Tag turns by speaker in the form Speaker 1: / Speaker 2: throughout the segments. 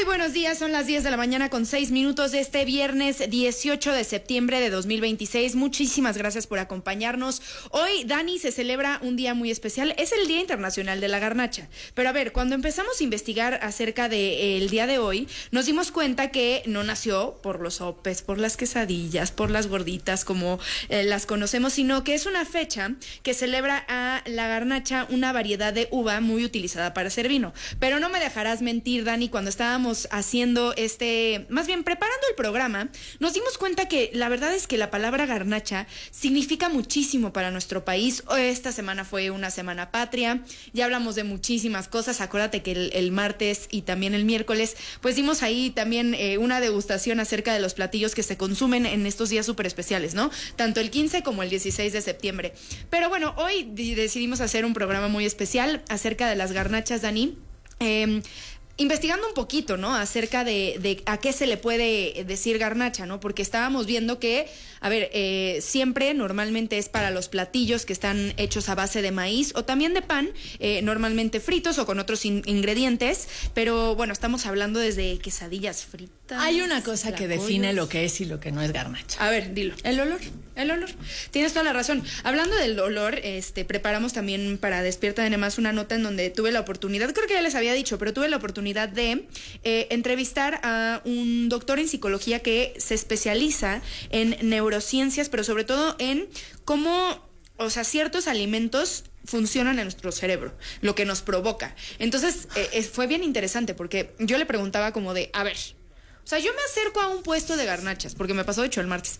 Speaker 1: buenos días, son las 10 de la mañana con 6 minutos de este viernes 18 de septiembre de 2026. Muchísimas gracias por acompañarnos. Hoy, Dani, se celebra un día muy especial, es el Día Internacional de la Garnacha. Pero a ver, cuando empezamos a investigar acerca del día de hoy, nos dimos cuenta que no nació por los sopes, por las quesadillas, por las gorditas como las conocemos, sino que es una fecha que celebra a la garnacha, una variedad de uva muy utilizada para hacer vino. Pero no me dejarás mentir, Dani, cuando estábamos haciendo más bien preparando el programa, nos dimos cuenta que la verdad es que la palabra garnacha significa muchísimo para nuestro país. Esta semana fue una semana patria, ya hablamos de muchísimas cosas. Acuérdate que el martes y también el miércoles, pues dimos ahí también una degustación acerca de los platillos que se consumen en estos días súper especiales, ¿no? Tanto el 15 como el 16 de septiembre. Pero bueno, hoy decidimos hacer un programa muy especial acerca de las garnachas, Dani. Investigando un poquito, ¿no? Acerca de a qué se le puede decir garnacha, ¿no? Porque estábamos viendo que, a ver, siempre normalmente es para los platillos que están hechos a base de maíz o también de pan, normalmente fritos o con otros ingredientes, pero bueno, estamos hablando desde quesadillas fritas.
Speaker 2: Hay una cosa que define lo que es y lo que no es garnacha.
Speaker 1: A ver, dilo.
Speaker 2: El olor.
Speaker 1: El olor. Tienes toda la razón. Hablando del olor, preparamos también para Despierta de Nemás una nota en donde tuve la oportunidad, creo que ya les había dicho, pero tuve la oportunidad de entrevistar a un doctor en psicología que se especializa en neurociencias, pero sobre todo en cómo, o sea, ciertos alimentos funcionan en nuestro cerebro, lo que nos provoca. Entonces, fue bien interesante porque yo le preguntaba como de, a ver, o sea, yo me acerco a un puesto de garnachas, porque me pasó de hecho el martes.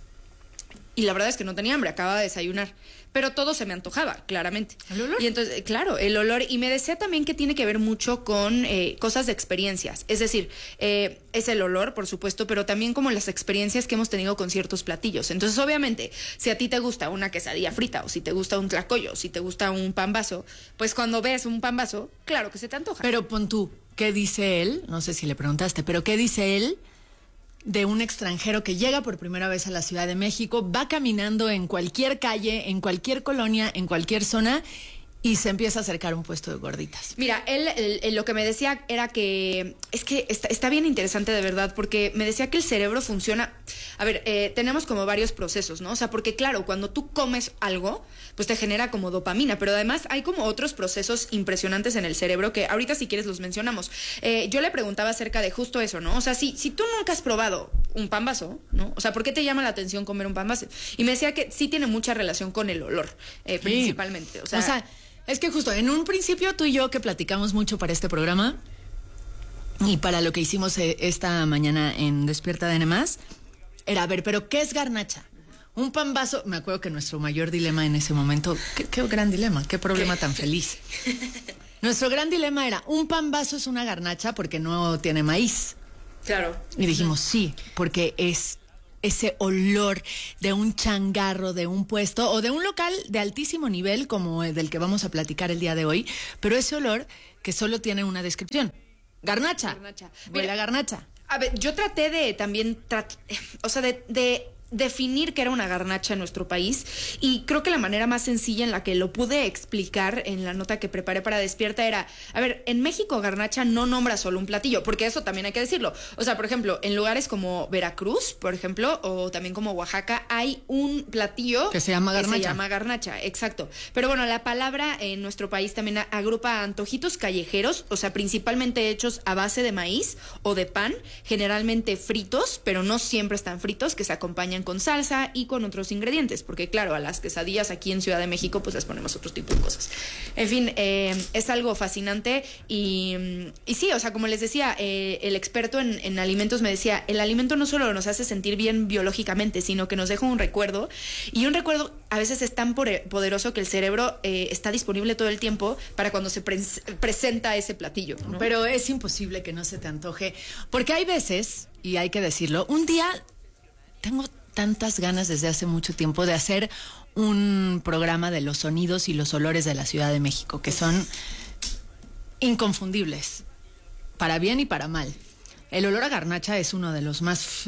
Speaker 1: Y la verdad es que no tenía hambre, acababa de desayunar. Pero todo se me antojaba, claramente.
Speaker 2: ¿El olor?
Speaker 1: Y entonces, claro, el olor. Y me decía también que tiene que ver mucho con cosas de experiencias. Es decir, es el olor, por supuesto, pero también como las experiencias que hemos tenido con ciertos platillos. Entonces, obviamente, si a ti te gusta una quesadilla frita, o si te gusta un tlacoyo, o si te gusta un pambazo, pues cuando ves un pambazo, claro que se te antoja.
Speaker 2: Pero pon tú, ¿qué dice él? No sé si le preguntaste, pero ¿qué dice él de un extranjero que llega por primera vez a la Ciudad de México, va caminando en cualquier calle, en cualquier colonia, en cualquier zona y se empieza a acercar a un puesto de gorditas?
Speaker 1: Mira, él lo que me decía era que es que está bien interesante de verdad, porque me decía que el cerebro funciona. A ver, tenemos como varios procesos, ¿no? O sea, porque claro, cuando tú comes algo, pues te genera como dopamina, pero además hay como otros procesos impresionantes en el cerebro que ahorita si quieres los mencionamos. Yo le preguntaba acerca de justo eso, ¿no? O sea, si tú nunca has probado un pambazo, ¿no? O sea, ¿por qué te llama la atención comer un pambazo? Y me decía que sí tiene mucha relación con el olor, principalmente. O sea,
Speaker 2: es que justo en un principio tú y yo que platicamos mucho para este programa y para lo que hicimos esta mañana en Despierta de Nemás, era, a ver, pero ¿qué es garnacha? Un pambazo, me acuerdo que nuestro mayor dilema en ese momento, qué gran dilema, qué problema tan feliz. Nuestro gran dilema era, un pambazo es una garnacha porque no tiene maíz.
Speaker 1: Claro.
Speaker 2: Y dijimos, sí, porque es ese olor de un changarro, de un puesto o de un local de altísimo nivel como el del que vamos a platicar el día de hoy, pero ese olor que solo tiene una descripción. Garnacha. Huele a garnacha.
Speaker 1: A ver, yo traté de también, de definir qué era una garnacha en nuestro país, y creo que la manera más sencilla en la que lo pude explicar en la nota que preparé para Despierta era, a ver, en México garnacha no nombra solo un platillo, porque eso también hay que decirlo. O sea, por ejemplo, en lugares como Veracruz, por ejemplo, o también como Oaxaca, hay un platillo
Speaker 2: que se llama garnacha.
Speaker 1: Se llama garnacha, exacto. Pero bueno, la palabra en nuestro país también agrupa antojitos callejeros, o sea, principalmente hechos a base de maíz o de pan, generalmente fritos, pero no siempre están fritos, que se acompañan con salsa y con otros ingredientes, porque claro, a las quesadillas aquí en Ciudad de México pues les ponemos otro tipo de cosas. En fin, es algo fascinante y sí, o sea, como les decía, el experto en alimentos me decía, el alimento no solo nos hace sentir bien biológicamente, sino que nos deja un recuerdo, y un recuerdo a veces es tan poderoso que el cerebro está disponible todo el tiempo para cuando se presenta ese platillo, ¿no?
Speaker 2: Pero es imposible que no se te antoje, porque hay veces, y hay que decirlo, un día tengo tantas ganas desde hace mucho tiempo de hacer un programa de los sonidos y los olores de la Ciudad de México, que son inconfundibles, para bien y para mal. El olor a garnacha es uno de los más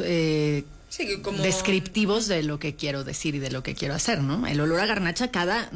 Speaker 2: descriptivos de lo que quiero decir y de lo que quiero hacer, ¿no? El olor a garnacha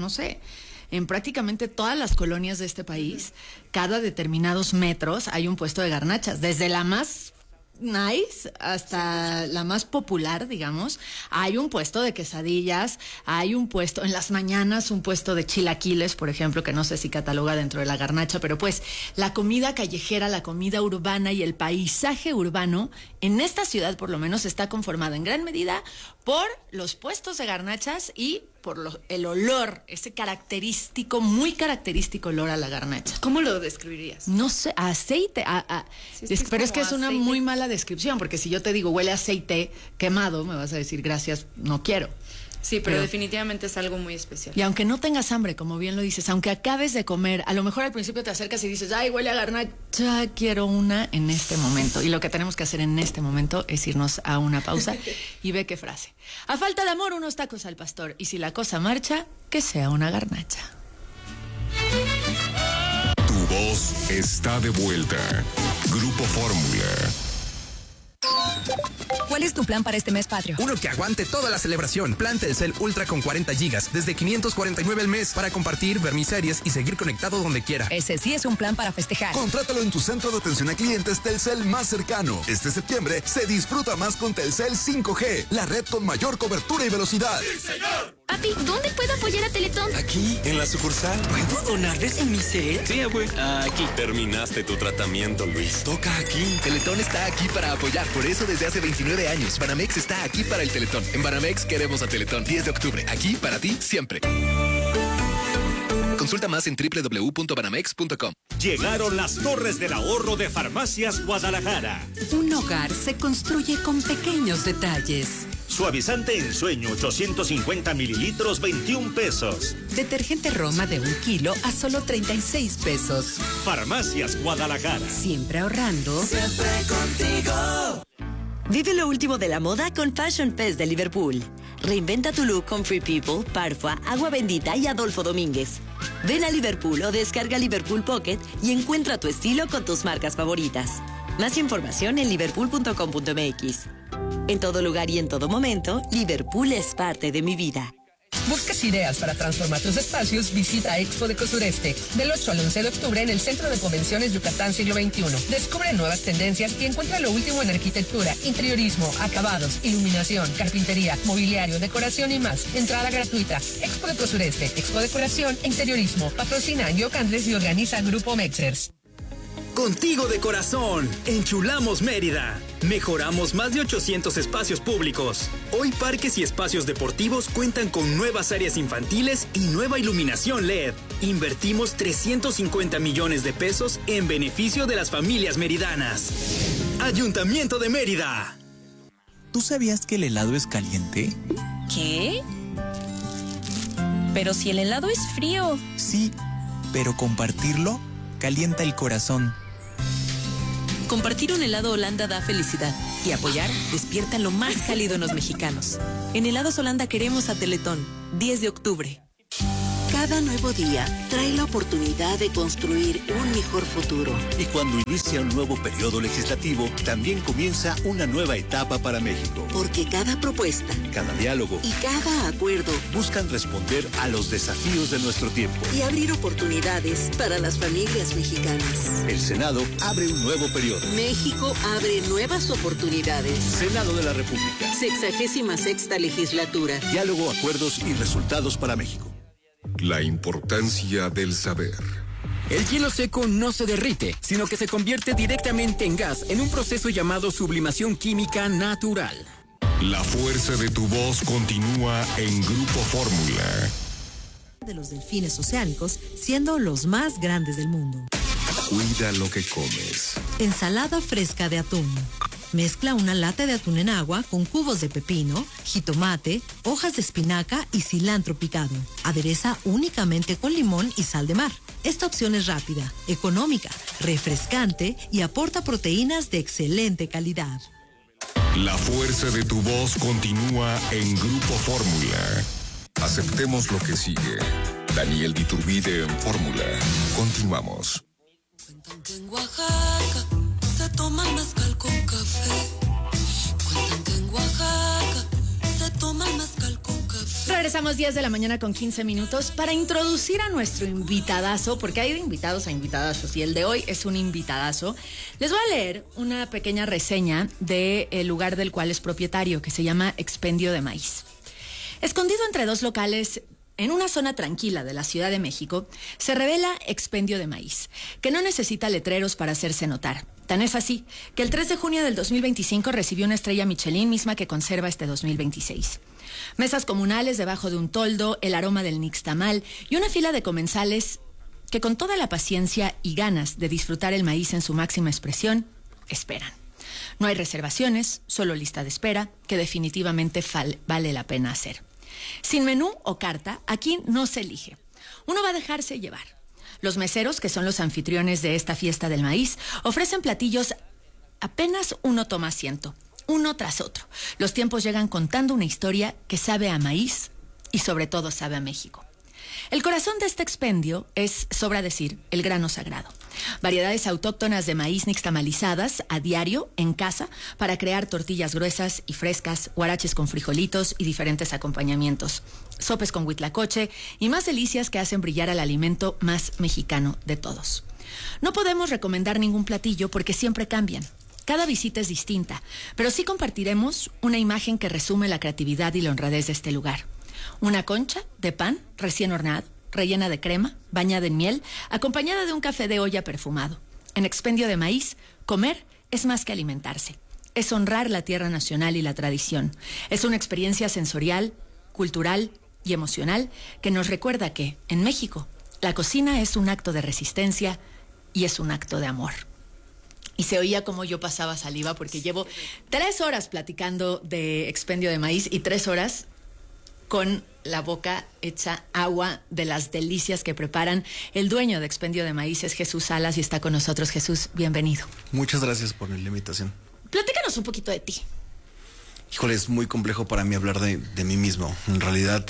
Speaker 2: en prácticamente todas las colonias de este país, cada determinados metros hay un puesto de garnachas, desde la más nice hasta la más popular, digamos, hay un puesto de quesadillas, hay un puesto, en las mañanas, un puesto de chilaquiles, por ejemplo, que no sé si cataloga dentro de la garnacha, pero pues la comida callejera, la comida urbana y el paisaje urbano, en esta ciudad por lo menos está conformado en gran medida por los puestos de garnachas y por el olor, ese característico, muy característico olor a la garnacha.
Speaker 1: ¿Cómo lo describirías?
Speaker 2: No sé, aceite.
Speaker 1: Sí,
Speaker 2: pero es que es una
Speaker 1: aceite.
Speaker 2: muy mala descripción, porque si yo te digo huele a aceite quemado, me vas a decir gracias, no quiero.
Speaker 1: Sí, pero definitivamente es algo muy especial.
Speaker 2: Y aunque no tengas hambre, como bien lo dices, aunque acabes de comer, a lo mejor al principio te acercas y dices, ay, huele a garnacha, quiero una en este momento. Y lo que tenemos que hacer en este momento es irnos a una pausa y ve qué frase. A falta de amor, unos tacos al pastor. Y si la cosa marcha, que sea una garnacha.
Speaker 3: Tu voz está de vuelta. Grupo Fórmula.
Speaker 4: ¿Cuál es tu plan para este mes patrio?
Speaker 5: Uno que aguante toda la celebración. Plan Telcel Ultra con 40 gigas, desde 549 al mes, para compartir, ver mis series y seguir conectado donde quiera.
Speaker 4: Ese sí es un plan para festejar.
Speaker 6: Contrátalo en tu centro de atención a clientes Telcel más cercano. Este septiembre se disfruta más con Telcel 5G, la red con mayor cobertura y velocidad.
Speaker 7: ¡Sí, señor! Papi, ¿dónde puedo apoyar a Teletón?
Speaker 8: Aquí, en la sucursal.
Speaker 9: ¿Puedo donarles en mi set?
Speaker 8: Sí, abue.
Speaker 9: Aquí.
Speaker 8: Terminaste tu tratamiento, Luis.
Speaker 5: Toca aquí. Teletón está aquí para apoyar. Por eso desde hace 29 años, Banamex está aquí para el Teletón. En Banamex queremos a Teletón. 10 de octubre. Aquí para ti siempre. Consulta más en www.banamex.com.
Speaker 10: Llegaron las Torres del Ahorro de Farmacias Guadalajara.
Speaker 11: Un hogar se construye con pequeños detalles.
Speaker 10: Suavizante en sueño, 850 mililitros, 21 pesos.
Speaker 11: Detergente Roma de 1 kilo a solo 36 pesos.
Speaker 10: Farmacias Guadalajara.
Speaker 11: Siempre ahorrando.
Speaker 12: Siempre contigo. Vive lo último de la moda con Fashion Fest de Liverpool. Reinventa tu look con Free People, Parfua, Agua Bendita y Adolfo Domínguez. Ven a Liverpool o descarga Liverpool Pocket y encuentra tu estilo con tus marcas favoritas. Más información en liverpool.com.mx. En todo lugar y en todo momento, Liverpool es parte de mi vida.
Speaker 13: ¿Buscas ideas para transformar tus espacios? Visita Expo de Cosureste del 8 al 11 de octubre en el Centro de Convenciones Yucatán Siglo XXI. Descubre nuevas tendencias y encuentra lo último en arquitectura, interiorismo, acabados, iluminación, carpintería, mobiliario, decoración y más. Entrada gratuita. Expo de Cosureste, Expo Decoración e Interiorismo. Patrocina Yoc Andrés y organiza Grupo Mexers.
Speaker 14: Contigo de corazón, enchulamos Mérida. Mejoramos más de 800 espacios públicos. Hoy parques y espacios deportivos cuentan con nuevas áreas infantiles y nueva iluminación LED. Invertimos 350 millones de pesos en beneficio de las familias meridanas. Ayuntamiento de Mérida.
Speaker 15: ¿Tú sabías que el helado es caliente?
Speaker 16: ¿Qué? Pero si el helado es frío.
Speaker 15: Sí, pero compartirlo calienta el corazón.
Speaker 16: Compartir un helado Holanda da felicidad y apoyar despierta lo más cálido en los mexicanos. En Helados Holanda queremos a Teletón, 10 de octubre.
Speaker 17: Cada nuevo día trae la oportunidad de construir un mejor futuro.
Speaker 18: Y cuando inicia un nuevo periodo legislativo, también comienza una nueva etapa para México.
Speaker 17: Porque cada propuesta,
Speaker 18: cada diálogo
Speaker 17: y cada acuerdo
Speaker 18: buscan responder a los desafíos de nuestro tiempo
Speaker 17: y abrir oportunidades para las familias mexicanas.
Speaker 18: El Senado abre un nuevo periodo.
Speaker 17: México abre nuevas oportunidades.
Speaker 18: Senado de la República.
Speaker 17: 66ª legislatura.
Speaker 18: Diálogo, acuerdos y resultados para México.
Speaker 3: La importancia del saber.
Speaker 19: El hielo seco no se derrite, sino que se convierte directamente en gas en un proceso llamado sublimación química natural.
Speaker 3: La fuerza de tu voz continúa en Grupo Fórmula.
Speaker 20: De los delfines oceánicos, siendo los más grandes del mundo.
Speaker 3: Cuida lo que comes.
Speaker 20: Ensalada fresca de atún. Mezcla una lata de atún en agua con cubos de pepino, jitomate, hojas de espinaca y cilantro picado. Adereza únicamente con limón y sal de mar. Esta opción es rápida, económica, refrescante y aporta proteínas de excelente calidad.
Speaker 3: La fuerza de tu voz continúa en Grupo Fórmula. Aceptemos lo que sigue. Daniel Diturbide en Fórmula. Continuamos.
Speaker 21: Cuentan que en Oaxaca se toma mezcal con café. Cuentan que en Oaxaca se toma mezcal con café.
Speaker 2: Regresamos 10 de la mañana con 15 minutos para introducir a nuestro invitadazo, porque hay de invitados a invitadazos y el de hoy es un invitadazo. Les voy a leer una pequeña reseña del lugar del cual es propietario, que se llama Expendio de Maíz. Escondido entre dos locales en una zona tranquila de la Ciudad de México, se revela Expendio de Maíz, que no necesita letreros para hacerse notar. Tan es así que el 3 de junio del 2025 recibió una estrella Michelin, misma que conserva este 2026. Mesas comunales debajo de un toldo, el aroma del nixtamal y una fila de comensales que con toda la paciencia y ganas de disfrutar el maíz en su máxima expresión, esperan. No hay reservaciones, solo lista de espera, que definitivamente vale la pena hacer. Sin menú o carta, aquí no se elige. Uno va a dejarse llevar. Los meseros, que son los anfitriones de esta fiesta del maíz, ofrecen platillos apenas uno toma asiento, uno tras otro. Los tiempos llegan contando una historia que sabe a maíz y sobre todo sabe a México. El corazón de este expendio es, sobra decir, el grano sagrado. Variedades autóctonas de maíz nixtamalizadas a diario en casa para crear tortillas gruesas y frescas, huaraches con frijolitos y diferentes acompañamientos, sopes con huitlacoche y más delicias que hacen brillar al alimento más mexicano de todos. No podemos recomendar ningún platillo porque siempre cambian. Cada visita es distinta, pero sí compartiremos una imagen que resume la creatividad y la honradez de este lugar. Una concha de pan recién horneado, rellena de crema, bañada en miel, acompañada de un café de olla perfumado. En Expendio de Maíz, comer es más que alimentarse. Es honrar la tierra nacional y la tradición. Es una experiencia sensorial, cultural y emocional que nos recuerda que, en México, la cocina es un acto de resistencia y es un acto de amor. Y se oía como yo pasaba saliva porque llevo 3 horas platicando de Expendio de Maíz y 3 horas con la boca hecha agua de las delicias que preparan. El dueño de Expendio de Maíz es Jesús Salas y está con nosotros. Jesús, bienvenido.
Speaker 1: Muchas gracias por la invitación.
Speaker 2: Platícanos un poquito de ti.
Speaker 1: Híjole, es muy complejo para mí hablar de mí mismo. En realidad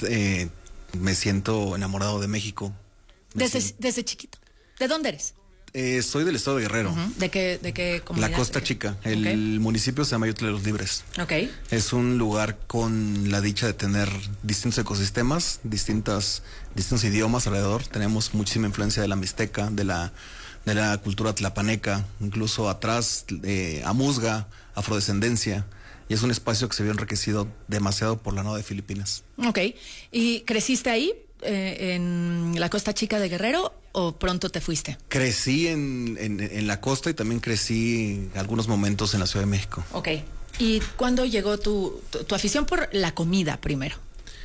Speaker 1: me siento enamorado de México.
Speaker 2: Desde chiquito. ¿De dónde eres?
Speaker 1: Soy del estado de Guerrero.
Speaker 2: ¿De qué comunidad?
Speaker 1: La Costa Chica. El municipio se llama Ayutla de los Libres.
Speaker 2: Okay.
Speaker 1: Es un lugar con la dicha de tener distintos ecosistemas, distintos idiomas alrededor. Tenemos muchísima influencia de la mixteca, de la cultura tlapaneca, incluso atrás amuzga, afrodescendencia. Y es un espacio que se vio enriquecido demasiado por la NOA de Filipinas.
Speaker 2: Ok. ¿Y creciste ahí, en la Costa Chica de Guerrero, o pronto te fuiste?
Speaker 1: Crecí en la costa y también crecí algunos momentos en la Ciudad de México.
Speaker 2: Ok. ¿Y cuándo llegó tu afición por la comida primero?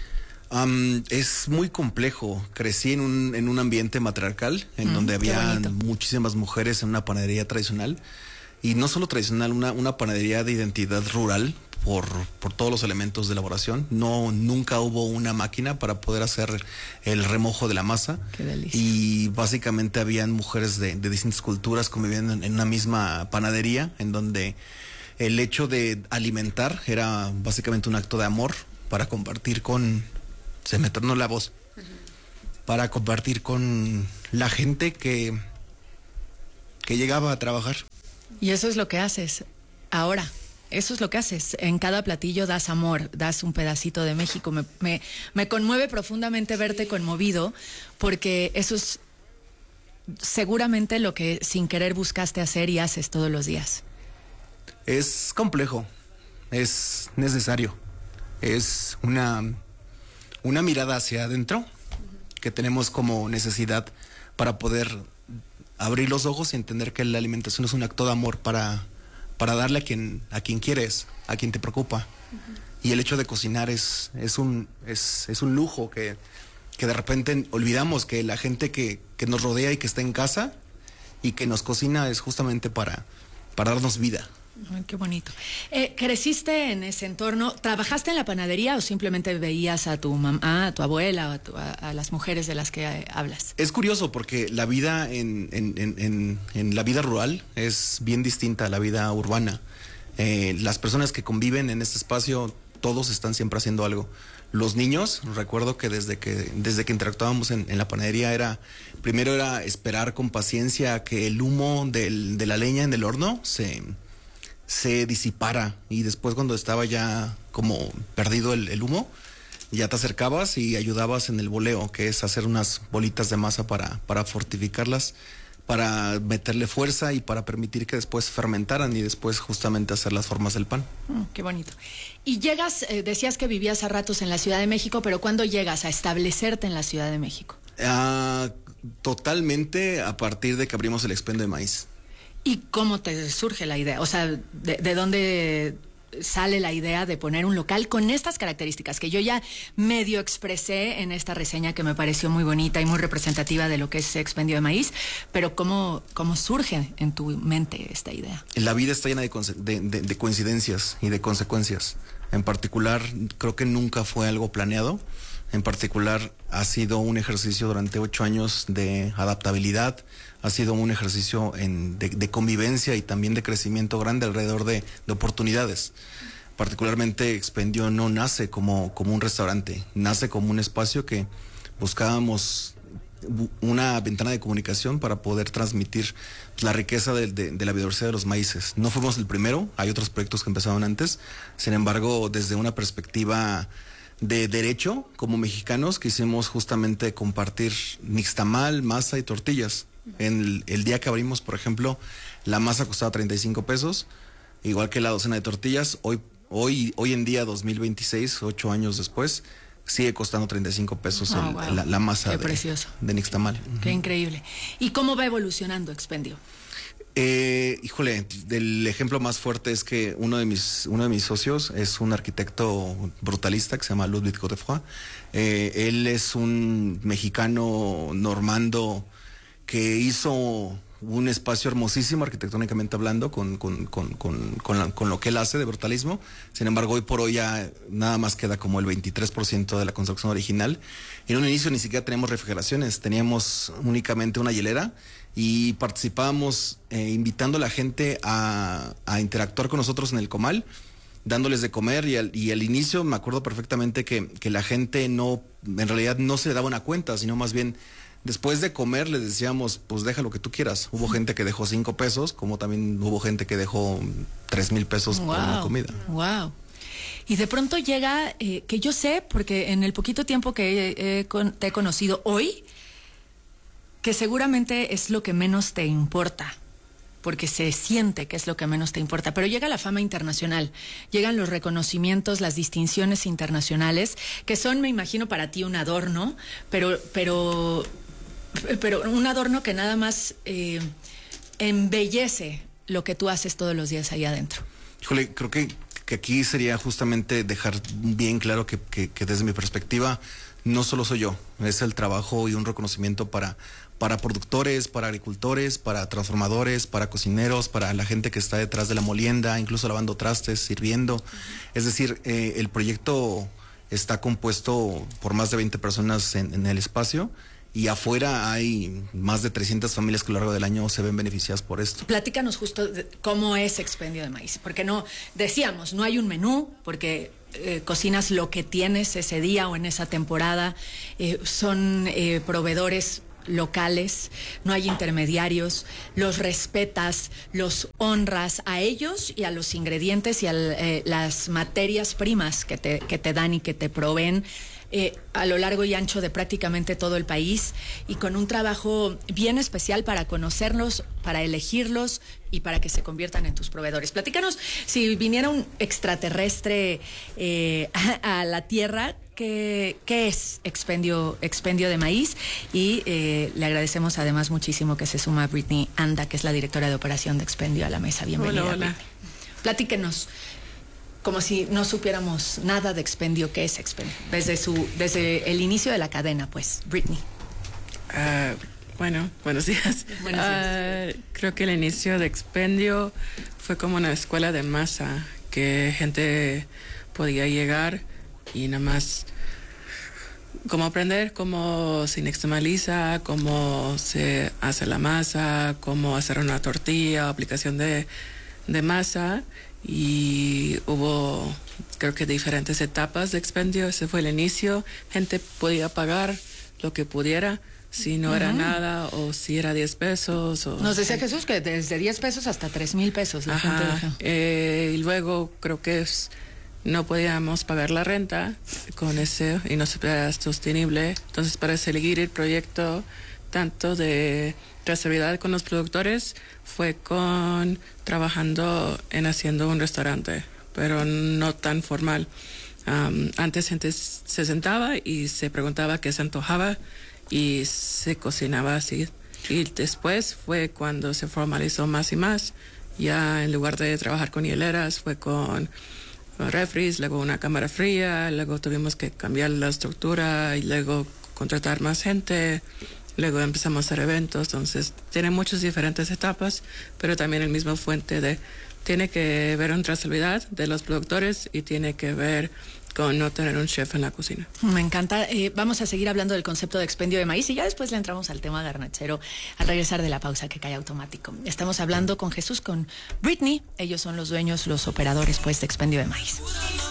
Speaker 1: Es muy complejo. Crecí en un ambiente matriarcal, en donde había muchísimas mujeres en una panadería tradicional. Y no solo tradicional, una panadería de identidad rural por todos los elementos de elaboración. Nunca hubo una máquina para poder hacer el remojo de la masa.
Speaker 2: Qué delicia.
Speaker 1: Y básicamente habían mujeres de distintas culturas conviviendo en una misma panadería, en donde el hecho de alimentar era básicamente un acto de amor para compartir con... Se me tornó la voz. Para compartir con la gente que llegaba a trabajar.
Speaker 2: Y eso es lo que haces ahora. Eso es lo que haces. En cada platillo das amor, das un pedacito de México. Me conmueve profundamente verte conmovido, porque eso es seguramente lo que sin querer buscaste hacer y haces todos los días.
Speaker 1: Es complejo, es necesario, es una mirada hacia adentro que tenemos como necesidad para poder abrir los ojos y entender que la alimentación es un acto de amor para darle a quien quieres, a quien te preocupa. Y el hecho de cocinar es un lujo que de repente olvidamos, que la gente que nos rodea y que está en casa y que nos cocina es justamente para darnos vida.
Speaker 2: Ay, qué bonito. ¿Creciste en ese entorno? ¿Trabajaste en la panadería o simplemente veías a tu mamá, a tu abuela, a las mujeres de las que hablas?
Speaker 1: Es curioso porque la vida en la vida rural es bien distinta a la vida urbana. Las personas que conviven en este espacio, todos están siempre haciendo algo. Los niños, recuerdo que desde que interactuábamos en la panadería primero era esperar con paciencia a que el humo de la leña en el horno se disipara, y después, cuando estaba ya como perdido el humo, Ya te acercabas y ayudabas en el boleo, que es hacer unas bolitas de masa para fortificarlas, para meterle fuerza y para permitir que después fermentaran y después justamente hacer las formas del pan.
Speaker 2: Qué bonito. Y llegas, decías que vivías a ratos en la Ciudad de México, pero ¿cuándo llegas a establecerte en la Ciudad de México?
Speaker 1: Totalmente a partir de que abrimos el expendio de maíz.
Speaker 2: ¿Y cómo te surge la idea? O sea, ¿de dónde sale la idea de poner un local con estas características que yo ya medio expresé en esta reseña que me pareció muy bonita y muy representativa de lo que es expendio de maíz? Pero ¿cómo surge en tu mente esta idea?
Speaker 1: La vida está llena de coincidencias y de consecuencias. En particular, creo que nunca fue algo planeado. En particular, ha sido un ejercicio durante 8 años de adaptabilidad, ha sido un ejercicio de convivencia y también de crecimiento grande alrededor de oportunidades. Particularmente, Expendio no nace como un restaurante, nace como un espacio que buscábamos una ventana de comunicación para poder transmitir la riqueza de la biodiversidad de los maíces. No fuimos el primero, hay otros proyectos que empezaron antes, sin embargo, desde una perspectiva de derecho, como mexicanos, quisimos justamente compartir nixtamal, masa y tortillas. En el día que abrimos, por ejemplo, la masa costaba 35 pesos, igual que la docena de tortillas. Hoy en día, 2026, 8 años después, sigue costando 35 pesos la masa de nixtamal.
Speaker 2: Qué increíble. ¿Y cómo va evolucionando Expendio?
Speaker 1: Híjole, el ejemplo más fuerte es que uno de mis socios es un arquitecto brutalista que se llama Ludwig Godefroy. Él es un mexicano normando que hizo un espacio hermosísimo arquitectónicamente hablando con lo que él hace de brutalismo. Sin embargo, hoy por hoy ya nada más queda como el 23% de la construcción original. En un inicio ni siquiera teníamos refrigeraciones, teníamos únicamente una hielera y participábamos invitando a la gente a interactuar con nosotros en el comal, dándoles de comer y al inicio me acuerdo perfectamente que la gente en realidad no se daba una cuenta, sino más bien después de comer les decíamos, pues deja lo que tú quieras. Hubo gente que dejó 5 pesos, como también hubo gente que dejó 3,000 pesos por una comida.
Speaker 2: Wow. Y de pronto llega, que yo sé, porque en el poquito tiempo que te he conocido hoy, que seguramente es lo que menos te importa, porque se siente que es lo que menos te importa, pero llega la fama internacional, llegan los reconocimientos, las distinciones internacionales, que son, me imagino, para ti un adorno, pero un adorno que nada más embellece lo que tú haces todos los días ahí adentro.
Speaker 1: Híjole, creo que aquí sería justamente dejar bien claro que desde mi perspectiva no solo soy yo, es el trabajo y un reconocimiento para productores, para agricultores, para transformadores, para cocineros, para la gente que está detrás de la molienda, incluso lavando trastes, sirviendo. Es decir, el proyecto está compuesto por más de 20 personas en el espacio y afuera hay más de 300 familias que a lo largo del año se ven beneficiadas por esto.
Speaker 2: Platícanos justo cómo es Expendio de Maíz, porque no hay un menú, porque cocinas lo que tienes ese día o en esa temporada, son proveedores locales, no hay intermediarios, los respetas, los honras a ellos y a los ingredientes y a las materias primas que te dan y que te proveen a lo largo y ancho de prácticamente todo el país, y con un trabajo bien especial para conocerlos, para elegirlos y para que se conviertan en tus proveedores. Platícanos, si viniera un extraterrestre a la Tierra, ¿qué es Expendio de Maíz? Y le agradecemos además muchísimo que se suma Britney Anda, que es la directora de operación de Expendio, a la mesa. Bienvenida.
Speaker 4: Hola.
Speaker 2: Platíquenos, como si no supiéramos nada de Expendio, ¿qué es Expendio? Desde el inicio de la cadena, pues, Britney.
Speaker 4: Buenos días. Creo que el inicio de Expendio fue como una escuela de masa, que gente podía llegar y nada más cómo aprender cómo se nixtamaliza, cómo se hace la masa, cómo hacer una tortilla, aplicación de masa. Y hubo, creo que diferentes etapas de Expendio. Ese fue el inicio. Gente podía pagar lo que pudiera, si no era nada, o si era 10 pesos.
Speaker 2: Nos decía Jesús que desde 10 pesos hasta 3,000 pesos la gente dejó.
Speaker 4: Y luego creo que no podíamos pagar la renta con eso y no se era sostenible. Entonces, para seguir el proyecto tanto de trazabilidad con los productores fue con trabajando en haciendo un restaurante, pero no tan formal. Antes gente se sentaba y se preguntaba qué se antojaba y se cocinaba así. Y después fue cuando se formalizó más y más. Ya en lugar de trabajar con hieleras fue con refris, luego una cámara fría, luego tuvimos que cambiar la estructura y luego contratar más gente. Luego empezamos a hacer eventos, entonces tiene muchas diferentes etapas, pero también el mismo fuente de tiene que ver una trazabilidad de los productores y tiene que ver con no tener un chef en la cocina.
Speaker 2: Me encanta. Vamos a seguir hablando del concepto de expendio de maíz y ya después le entramos al tema garnachero al regresar de la pausa que cae automático. Estamos hablando con Jesús, con Britney. Ellos son los dueños, los operadores pues de expendio de maíz.